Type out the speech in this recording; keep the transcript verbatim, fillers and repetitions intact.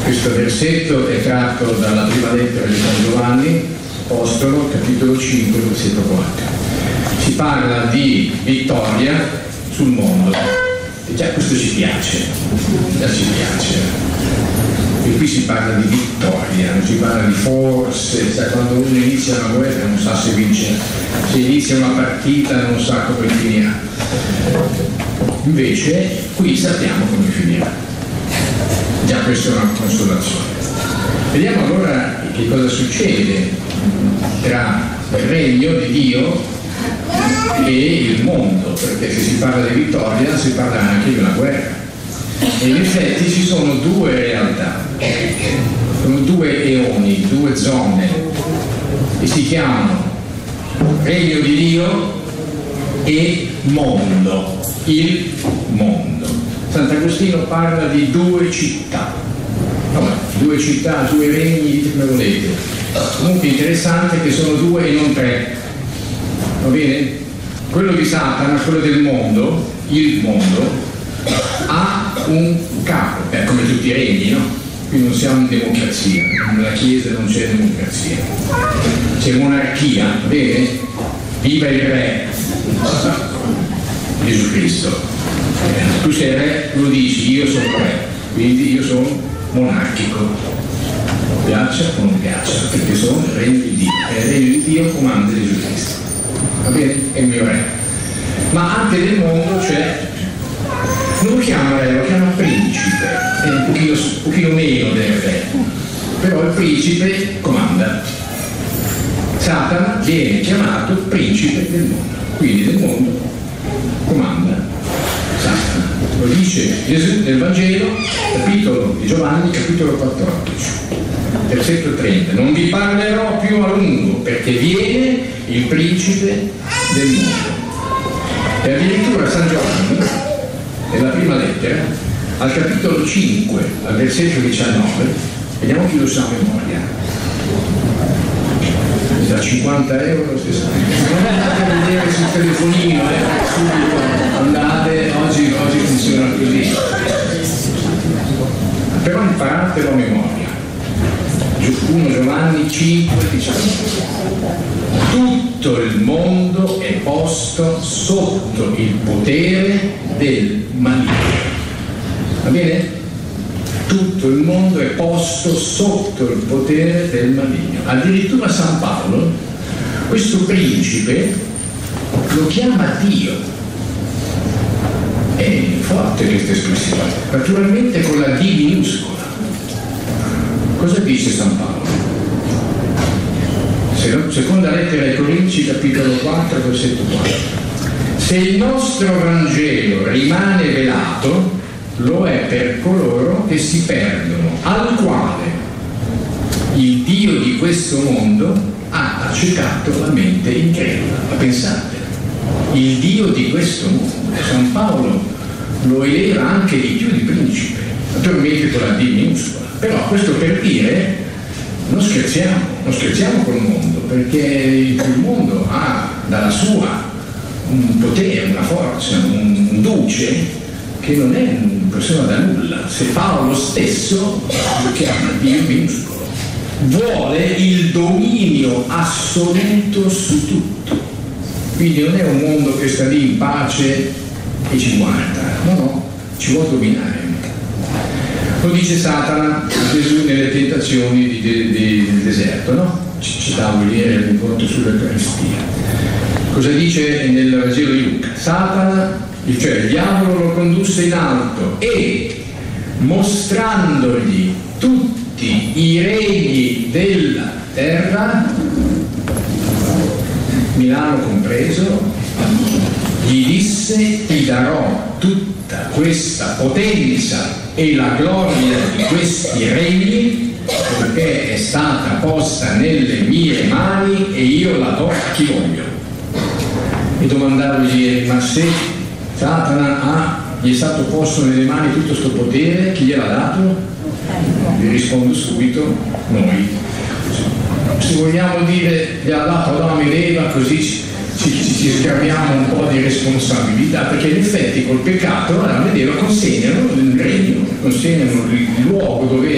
Questo versetto è tratto dalla prima lettera di San Giovanni, Apostolo, capitolo cinque, versetto quattro. Si parla di vittoria sul mondo. E già questo ci piace, già ci piace. E qui si parla di vittoria, non si parla di forse, sai, quando uno inizia una guerra non sa se vince, se inizia una partita non sa come finirà. Invece qui sappiamo come finirà. Già questa è una consolazione. Vediamo allora che cosa succede tra il regno di Dio e il mondo, perché se si parla di vittoria si parla anche di una guerra. E in effetti ci sono due realtà, sono due eoni, due zone, e si chiamano regno di Dio e mondo, il mondo. Sant'Agostino parla di due città, vabbè, due città, due regni, come volete. Comunque interessante che sono due e non tre, va bene? Quello di Satana, quello del mondo, il mondo, ha un capo, eh, come tutti i regni, no? Qui non siamo in democrazia, nella Chiesa non c'è democrazia, c'è monarchia, va bene? Viva il re, Gesù Cristo. Eh, tu sei re, tu lo dici, io sono re, quindi io sono monarchico, piaccia o non piaccia, perché sono il regno di Dio, e il regno di Dio comanda Gesù Cristo, va bene? È il mio re. Ma anche nel mondo c'è, non lo chiama re, lo chiama principe, è un pochino, un pochino meno del re, però il principe comanda. Satana viene chiamato principe del mondo, quindi del mondo comanda Satana. Lo dice Gesù nel Vangelo, capitolo di Giovanni, capitolo quattordici, versetto trenta. Non vi parlerò più a lungo perché viene il principe del mondo. E addirittura San Giovanni, nella prima lettera, al capitolo cinque, al versetto diciannove, vediamo chi lo sa a memoria. Da cinquanta euro se sa. Non andate a vedere sul telefonino, eh, subito andate, oggi, oggi funziona così. Però imparatelo a memoria. primo Giovanni cinque, diciannove. Tutto il mondo è posto sotto il potere del maligno. Va bene? Tutto il mondo è posto sotto il potere del maligno. Addirittura San Paolo questo principe lo chiama Dio. È forte questa espressione, naturalmente con la D minuscola. Cosa dice San Paolo? Seconda lettera ai Corinzi, capitolo quattro, versetto quattro. Se il nostro Vangelo rimane velato, lo è per coloro che si perdono, al quale il Dio di questo mondo ha accecato la mente incredula. Ma pensate, il Dio di questo mondo, San Paolo lo eleva anche di più di principe, naturalmente con la D minuscola, però questo per dire non scherziamo, non scherziamo col mondo, perché il mondo ha dalla sua un potere, una forza, un, un duce che non è una persona da nulla. Se Paolo stesso lo chiama Dio minuscolo, vuole il dominio assoluto su tutto, quindi non è un mondo che sta lì in pace e ci guarda, no no, ci vuole dominare. Lo dice Satana a Gesù nelle tentazioni di, di, di, del deserto, no? Ci citavo ieri all'incontro sull'Eucaristia. Cosa dice nel Vangelo di Luca? Satana, cioè il diavolo, lo condusse in alto e, mostrandogli tutti i regni della terra, Milano compreso, gli disse: ti darò tutta questa potenza e la gloria di questi regni, perché è stata posta nelle mie mani e io la do a chi voglio. E domandavo ieri, ma se Satana ha, gli è stato posto nelle mani tutto questo potere, chi gliel'ha dato? Vi rispondo subito: noi. Se vogliamo dire gli ha dato Adamo ed Eva, così ci, ci, ci sgraviamo un po' di responsabilità, perché in effetti col peccato Adamo ed Eva consegnano il regno, consegnano il luogo dove